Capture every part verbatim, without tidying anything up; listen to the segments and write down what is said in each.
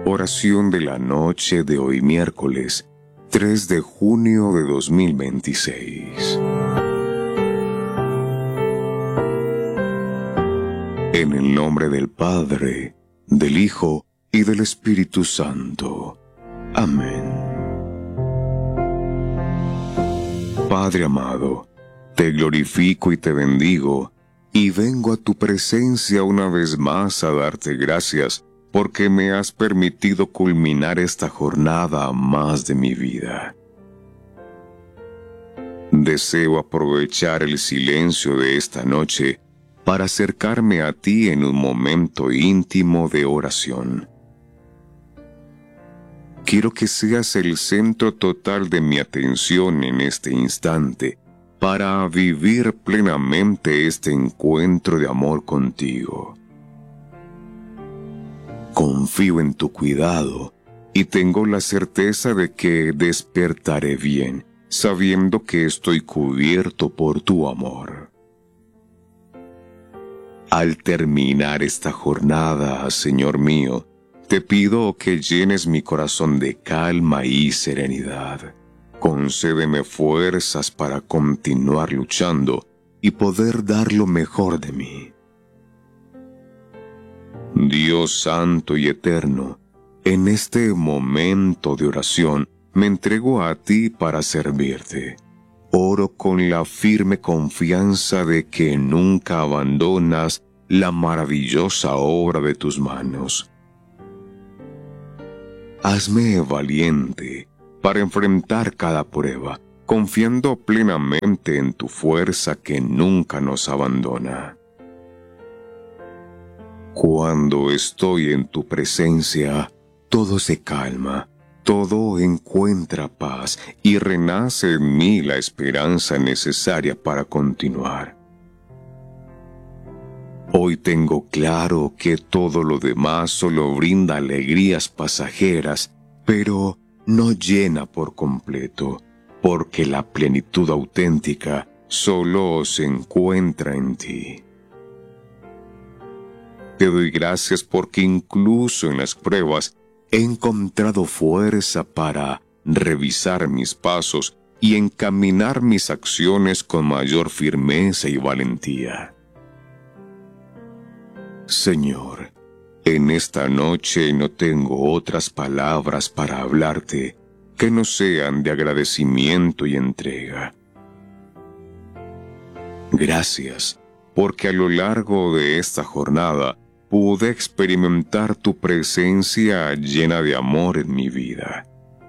Oración de la noche de hoy miércoles tres de junio de dos mil veintiséis. En el nombre del Padre, del Hijo y del Espíritu Santo. Amén. Padre amado, te glorifico y te bendigo, y vengo a tu presencia una vez más a darte gracias, porque me has permitido culminar esta jornada más de mi vida. Deseo aprovechar el silencio de esta noche para acercarme a ti en un momento íntimo de oración. Quiero que seas el centro total de mi atención en este instante para vivir plenamente este encuentro de amor contigo. Confío en tu cuidado y tengo la certeza de que despertaré bien, sabiendo que estoy cubierto por tu amor. Al terminar esta jornada, Señor mío, te pido que llenes mi corazón de calma y serenidad. Concédeme fuerzas para continuar luchando y poder dar lo mejor de mí. Dios santo y eterno, en este momento de oración me entrego a ti para servirte. Oro con la firme confianza de que nunca abandonas la maravillosa obra de tus manos. Hazme valiente para enfrentar cada prueba, confiando plenamente en tu fuerza que nunca nos abandona. Cuando estoy en tu presencia, todo se calma, todo encuentra paz y renace en mí la esperanza necesaria para continuar. Hoy tengo claro que todo lo demás solo brinda alegrías pasajeras, pero no llena por completo, porque la plenitud auténtica solo se encuentra en ti. Te doy gracias porque incluso en las pruebas he encontrado fuerza para revisar mis pasos y encaminar mis acciones con mayor firmeza y valentía. Señor, en esta noche no tengo otras palabras para hablarte que no sean de agradecimiento y entrega. Gracias, porque a lo largo de esta jornada pude experimentar tu presencia llena de amor en mi vida.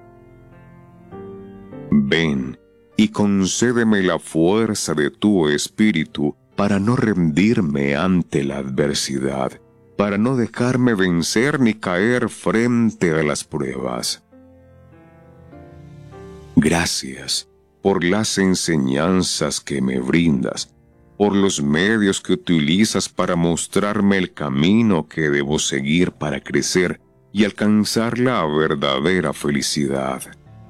Ven y concédeme la fuerza de tu espíritu para no rendirme ante la adversidad, para no dejarme vencer ni caer frente a las pruebas. Gracias por las enseñanzas que me brindas, por los medios que utilizas para mostrarme el camino que debo seguir para crecer y alcanzar la verdadera felicidad.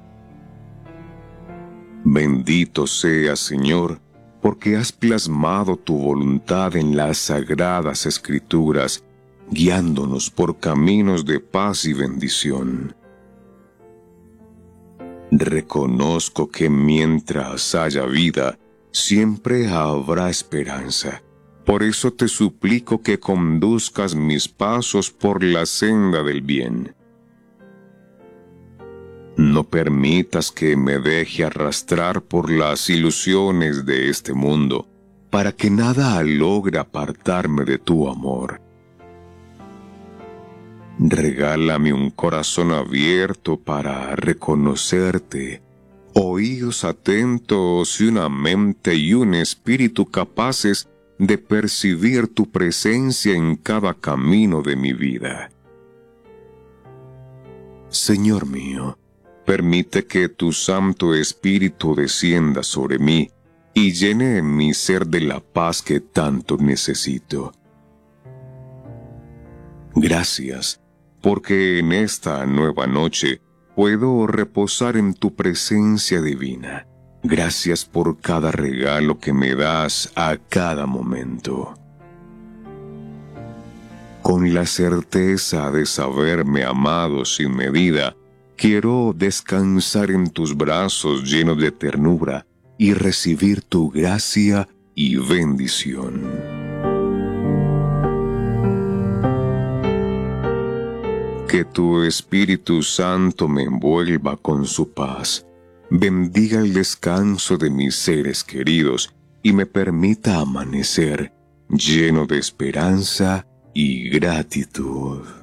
Bendito seas, Señor, porque has plasmado tu voluntad en las sagradas Escrituras, guiándonos por caminos de paz y bendición. Reconozco que mientras haya vida, siempre habrá esperanza. Por eso te suplico que conduzcas mis pasos por la senda del bien. No permitas que me deje arrastrar por las ilusiones de este mundo, para que nada logre apartarme de tu amor. Regálame un corazón abierto para reconocerte, oídos atentos y una mente y un espíritu capaces de percibir tu presencia en cada camino de mi vida. Señor mío, permite que tu Santo Espíritu descienda sobre mí y llene mi ser de la paz que tanto necesito. Gracias, porque en esta nueva noche puedo reposar en tu presencia divina. Gracias por cada regalo que me das a cada momento. con la certeza de saberme amado sin medida, quiero descansar en tus brazos llenos de ternura y recibir tu gracia y bendición. Que tu Espíritu Santo me envuelva con su paz, bendiga el descanso de mis seres queridos y me permita amanecer lleno de esperanza y gratitud.